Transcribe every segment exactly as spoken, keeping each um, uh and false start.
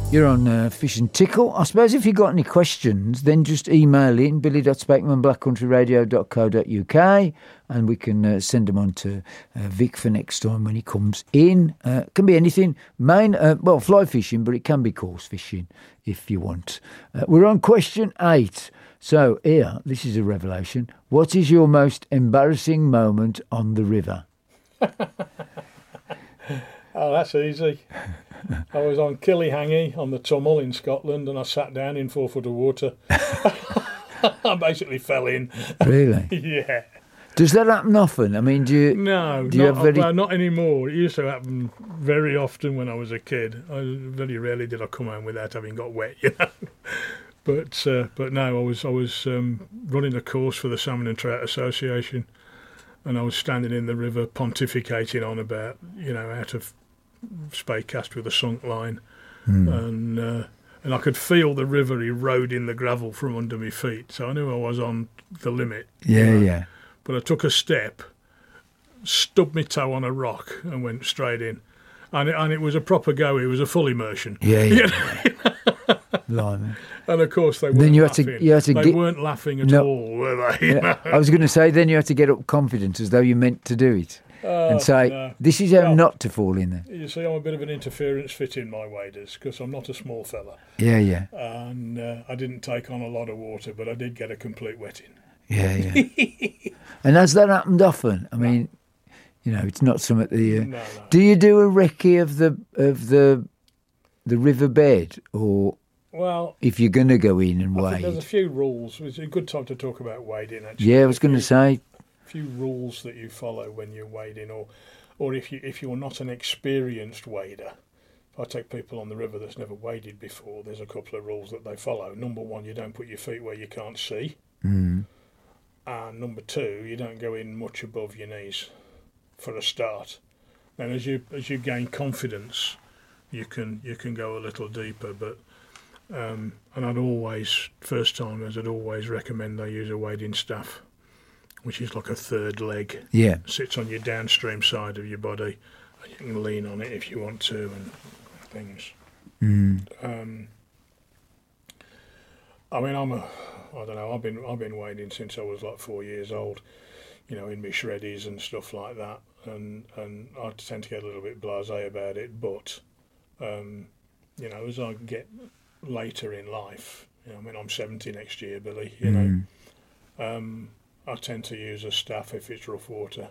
You're on uh, Fish and Tickle. I suppose if you've got any questions, then just email in billy dot spakeman black country radio dot co dot uk and we can uh, send them on to uh, Vic for next time when he comes in. Uh, can be anything. Main, uh, well, fly fishing, but it can be coarse fishing if you want. Uh, we're on question eight. So here, this is a revelation. What is your most embarrassing moment on the river? Oh, that's easy. I was on Killyhangy on the Tummel in Scotland and I sat down in four foot of water. I basically fell in. Really? Yeah. Does that happen often? I mean, do you... No, do you not, have very... well, not anymore. It used to happen very often when I was a kid. I, very rarely did I come home without having got wet, you know. But uh, but no, I was I was um, running a course for the Salmon and Trout Association, and I was standing in the river pontificating on about, you know, how to spay cast with a sunk line, mm. and uh, and I could feel the river eroding the gravel from under my feet, so I knew I was on the limit. Yeah, you know? yeah. But I took a step, stubbed my toe on a rock, and went straight in, and it, and it was a proper go. It was a full immersion. Yeah, yeah. Blimey. And of course they weren't then you had laughing. To, you had to they get... weren't laughing at no. all, were they? Yeah. I was going to say, then you had to get up confident as though you meant to do it. Uh, and say, no. this is how well, not to fall in there. You see, I'm a bit of an interference fit in my waders because I'm not a small fella. Yeah, yeah. And uh, I didn't take on a lot of water, but I did get a complete wetting. Yeah, yeah. And has that happened often? I mean, you know, it's not something that you... No, no. Do you do a recce of the of the the riverbed, or well, if you're going to go in and I wade? think there's a few rules. It's a good time to talk about wading, actually. Yeah, I was going to say... few rules that you follow when you're wading, or or if you if you're not an experienced wader. If I take people on the river that's never waded before, there's a couple of rules that they follow. Number one, you don't put your feet where you can't see. Mm. And number two, you don't go in much above your knees for a start. And as you as you gain confidence, you can you can go a little deeper. But um, and I'd always, first timers, I'd always recommend they use a wading staff, which is like a third leg. Yeah. Sits on your downstream side of your body, and you can lean on it if you want to, and things. Mm. Um, I mean, I'm a, I don't know. I've been I've been wading since I was like four years old, you know, in my shreddies and stuff like that, and and I tend to get a little bit blasé about it. But, um, you know, as I get later in life, you know, I mean, I'm seventy next year, Billy. You Mm. know. Um, I tend to use a staff if it's rough water.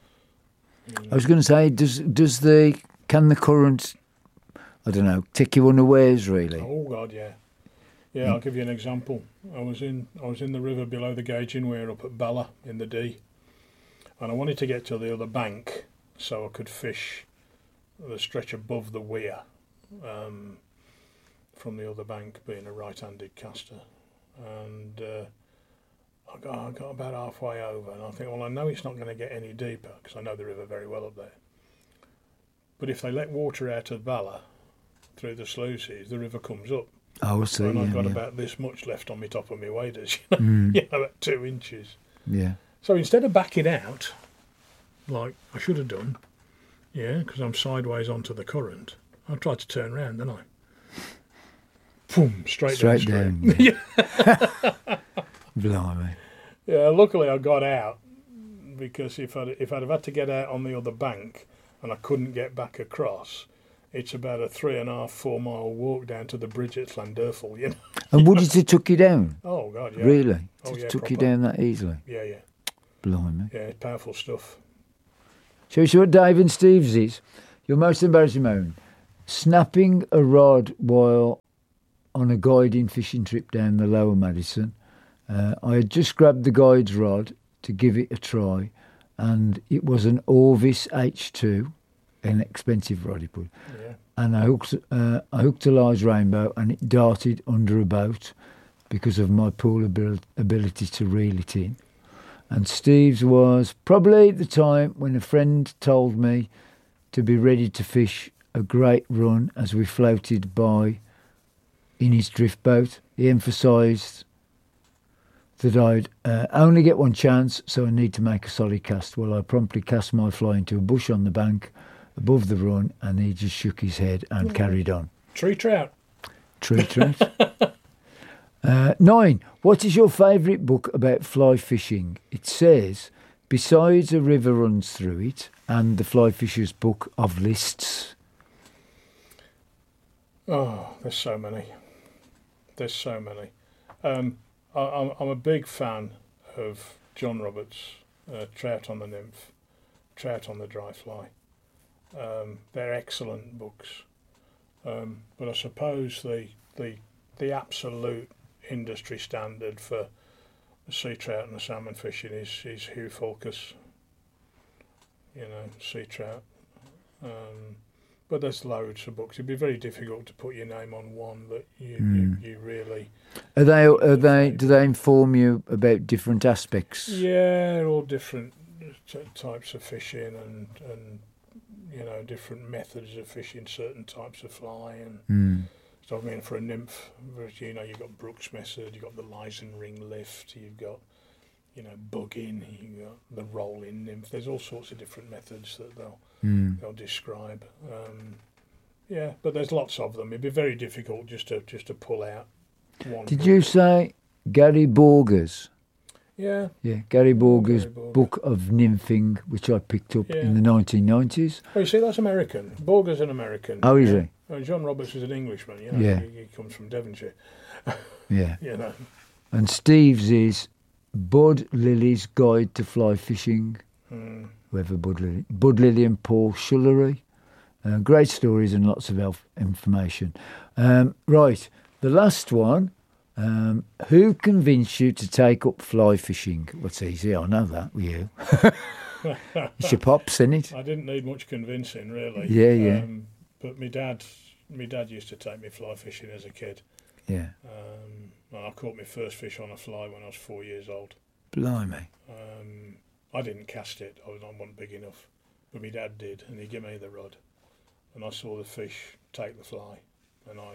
You know. I was going to say, does does the can the current, I don't know, take you unawares really? Oh God, yeah, yeah. Mm. I'll give you an example. I was in I was in the river below the gauging weir up at Bala in the Dee, and I wanted to get to the other bank so I could fish the stretch above the weir um, from the other bank, being a right-handed caster, and. Uh, I got, I got about halfway over and I think, well, I know it's not going to get any deeper because I know the river very well up there. But if they let water out of Bala through the sluices, the river comes up. Oh, I see. And I've yeah, got yeah. about this much left on my top of my waders, you know, Mm. you know, about two inches. Yeah. So instead of backing out, like I should have done, yeah, because I'm sideways onto the current, I tried to turn round, didn't I? Boom, straight, Straight down. down. Yeah. Blimey. Yeah, luckily I got out, because if I'd, if I'd have had to get out on the other bank and I couldn't get back across, it's about a three and a half, four mile walk down to the bridge at Llandurfel, you know. And would it have took you down? Oh, God, yeah. Really? Oh, It yeah, took you proper. down that easily? Yeah, yeah. Blimey. Yeah, it's powerful stuff. Shall we see what Dave and Steve's is? Your most embarrassing moment. Snapping a rod while on a guiding fishing trip down the Lower Madison. Uh, I had just grabbed the guide's rod to give it a try, and it was an Orvis H two, an expensive rod he put. Yeah. And I hooked, uh, I hooked a large rainbow, and it darted under a boat because of my poor abil- ability to reel it in. And Steve's was probably the time when a friend told me to be ready to fish a great run as we floated by in his drift boat. He emphasised that I'd uh, only get one chance, so I need to make a solid cast. Well, I promptly cast my fly into a bush on the bank above the run, and he just shook his head and Mm. carried on. Tree trout. Tree trout. uh, nine. What is your favourite book about fly fishing? It says, besides a river runs through it and the Fly Fisher's Book of Lists. Oh, there's so many. There's so many. Um, I, I'm, I'm a big fan of John Roberts' uh, Trout on the Nymph, Trout on the Dry Fly. Um, they're excellent books. Um, but I suppose the, the the absolute industry standard for the sea trout and the salmon fishing is, is Hugh Fulkus. You know, sea trout. Um, but there's loads of books. It'd be very difficult to put your name on one that you mm. you, you really. Are they? Are they? Do they inform you about different aspects? Yeah, all different t- types of fishing and and you know different methods of fishing certain types of fly and. Mm. So I mean, for a nymph, you know, you've got Brooks method, you've got the Lysen ring lift, you've got, you know, bugging, you've got the rolling nymph. There's all sorts of different methods that they'll mm. they'll describe. Um, yeah, but there's lots of them. It'd be very difficult just to just to pull out one. Did book. you say Gary Borger's? Yeah. Yeah, Gary Borger's Gary Borger. Book of Nymphing, which I picked up Yeah. in the nineteen nineties. Oh, you see, that's American. Borger's an American. Oh, is he? Uh, John Roberts is an Englishman, you know. Yeah. He, he comes from Devonshire. Yeah. You know. And Steve's is Bud Lilly's Guide to Fly Fishing. Mm. Whoever Bud Lilly. Bud Lilly and Paul Schullery. Uh, great stories and lots of elf information. Um, right, the last one. Um, who convinced you to take up fly fishing? What's easy? I know that with you. It's your pops, isn't it? I didn't need much convincing, really. Yeah, yeah. Um, but my dad, my dad used to take me fly fishing as a kid. Yeah. Um, and I caught my first fish on a fly when I was four years old. Blimey. Um, I didn't cast it. I was I wasn't big enough, but my dad did, and he gave me the rod, and I saw the fish take the fly, and I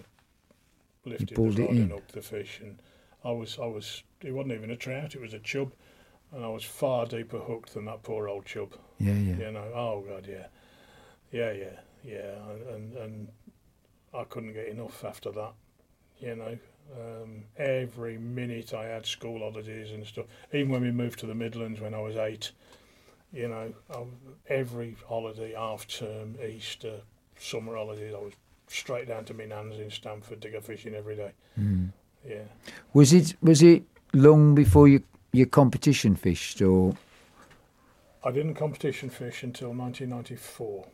lifted the rod and hooked the fish, and I was I was it wasn't even a trout, it was a chub, and I was far deeper hooked than that poor old chub. Yeah, yeah. You know, oh God, yeah, yeah, yeah, yeah, and and, and I couldn't get enough after that. You know, um, every minute I had school holidays and stuff. Even when we moved to the Midlands when I was eight, you know, I, every holiday, half term, Easter, summer holidays, I was straight down to my nan's in Stamford to go fishing every day. Mm. Yeah. Was it was it long before you your competition fished, or? I didn't competition fish until nineteen ninety-four.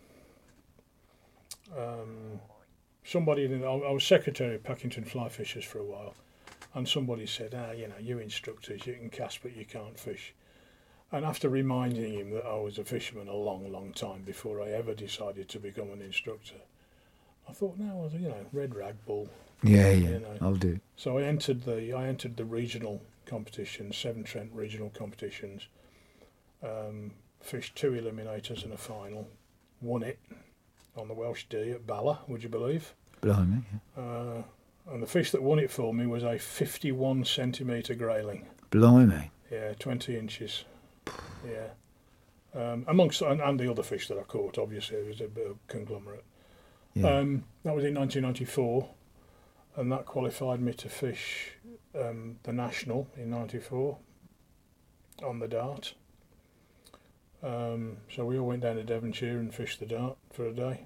Um, somebody, I was secretary of Packington Fly Fishers for a while, and somebody said, "Ah, you know, you instructors, you can cast but you can't fish." And after reminding him that I was a fisherman a long, long time before I ever decided to become an instructor, I thought, no, you know, red rag bull. Yeah, yeah, you know. I'll do. So I entered the I entered the regional competitions, Severn Trent regional competitions. Um, fished two eliminators and a final. Won it on the Welsh D at Bala. Would you believe? Blimey. Yeah. Uh, and the fish that won it for me was a fifty-one centimetre grayling. Blimey. Yeah, twenty inches. Yeah. Um, amongst and, and the other fish that I caught, obviously, it was a bit of conglomerate. Yeah. Um, that was in nineteen ninety-four, and that qualified me to fish um, the National in ninety-four on the Dart. Um, so we all went down to Devonshire and fished the Dart for a day.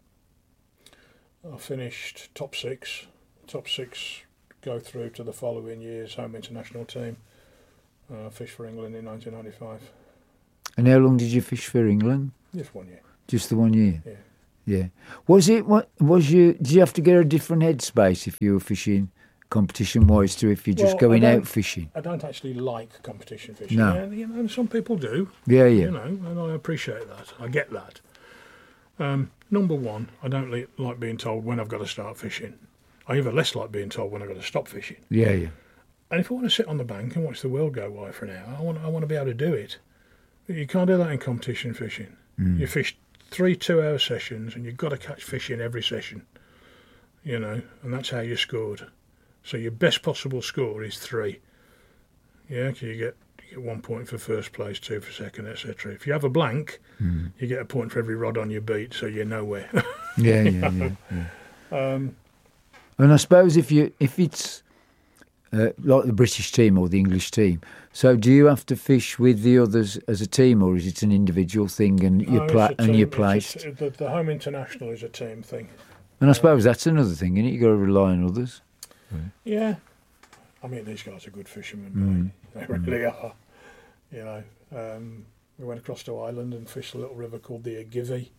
I finished top six. Top six go through to the following year's home international team. I uh, fished for England in nineteen ninety-five. And how long did you fish for England? Just one year. Just the one year? Yeah. Yeah. Was it, what, was you, did you have to get a different headspace if you were fishing competition-wise to if you're just well, going out fishing? I don't actually like competition fishing. No. And, you know, some people do. Yeah, yeah. You know, and I appreciate that. I get that. Um, number one, I don't li- like being told when I've got to start fishing. I even less like being told when I've got to stop fishing. Yeah, yeah. And if I want to sit on the bank and watch the world go by for an hour, I want I want to be able to do it. But you can't do that in competition fishing. Mm. You fish three two-hour sessions, and you've got to catch fish in every session. You know, and that's how you scored. So your best possible score is three. Yeah, 'cause you get you get one point for first place, two for second, et cetera. If you have a blank, Mm. you get a point for every rod on your beat, so you're nowhere. Yeah, yeah, yeah. yeah. Um, And I suppose if you if it's uh, like the British team or the English team, so do you have to fish with the others as a team, or is it an individual thing and you No, pla- it's a and team- you're it's a placed? t- the, the home international is a team thing. And I suppose that's another thing, isn't it? You got to rely on others. Yeah, I mean these guys are good fishermen. Mm. They really are. You know, um, we went across to Ireland and fished a little river called the Agivy.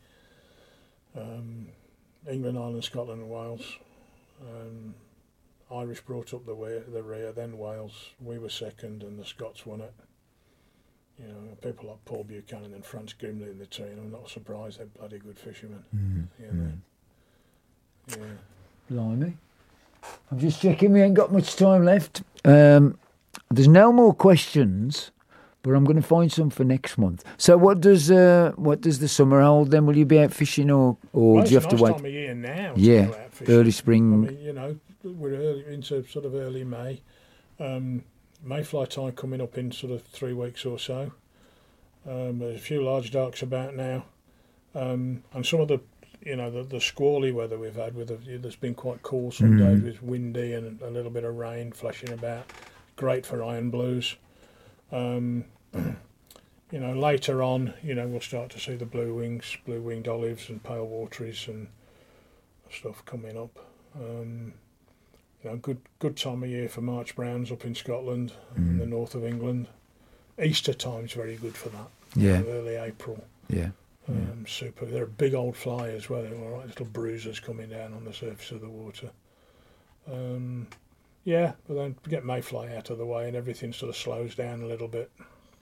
Um, England, Ireland, Scotland, and Wales. Um, Irish brought up the way, the rear, then Wales. We were second, and the Scots won it. You know, people like Paul Buchanan and Franz Grimley in the team. I'm not surprised they're bloody good fishermen. Mm. You know. Yeah. Blimey. I'm just checking we ain't got much time left. Um, there's no more questions, but I'm going to find some for next month. So what does uh, what does the summer hold then? Will you be out fishing or, or Well, do you it's have a to nice wait? time of year now. To Yeah, go out fishing. early spring. I mean, you know, we're early into sort of early May. Um, Mayfly time coming up in sort of three weeks or so. Um, there's a few large darks about now, um, and some of the, you know, the, the squally weather we've had with the, there's been quite cool some Mm. days with windy and a little bit of rain flashing about. Great for iron blues. Um, you know, later on, you know, we'll start to see the blue wings, blue winged olives and pale wateries and stuff coming up. Um, you know, good good time of year for March browns up in Scotland and Mm. the north of England. Easter time's very good for that. Yeah, Early April. yeah. Um, super. They're a big old fly as well. They're all right little bruisers coming down on the surface of the water. Um, yeah, but then get mayfly out of the way and everything sort of slows down a little bit.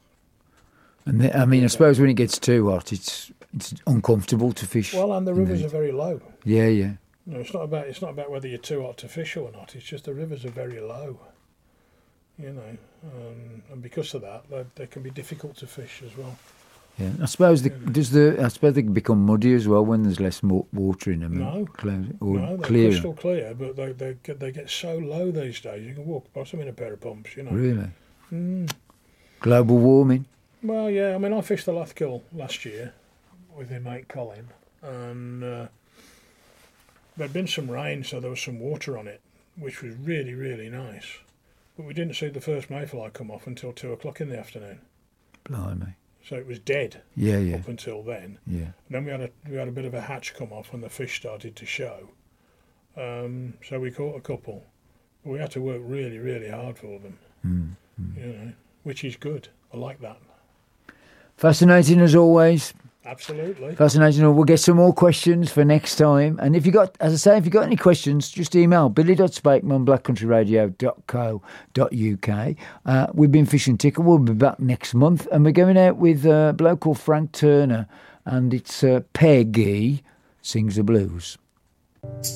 And the, I mean, I suppose when it gets too hot, it's it's uncomfortable to fish. Well, and the rivers Indeed. are very low. Yeah, yeah. You know, it's not about it's not about whether you're too hot to fish or not. It's just the rivers are very low. You know, um, and because of that, they, they can be difficult to fish as well. Yeah, I suppose the, does the I suppose they can become muddy as well when there's less mo- water in them. No. Cloud, or No, they're clear. crystal clear, but they they get, they get so low these days. You can walk past them in a pair of pumps. You know. Really, Mm. global warming. Well, yeah. I mean, I fished the Lathkill last year with my mate Colin, and uh, there'd been some rain, so there was some water on it, which was really, really nice. But we didn't see the first mayfly come off until two o'clock in the afternoon. Blimey. So it was dead Yeah, yeah, up until then. yeah. And then we had a we had a bit of a hatch come off when the fish started to show. Um, so we caught a couple. But we had to work really, really hard for them. Mm, mm. You know, which is good. I like that. Fascinating as always. Absolutely. Fascinating. We'll get some more questions for next time. And if you got, as I say, if you got any questions, just email billy dot spakeman black country radio dot co dot uk. Uh, we've been fishing tickle. We'll be back next month, and we're going out with a bloke called Frank Turner, and it's uh, Peggy Sings the Blues.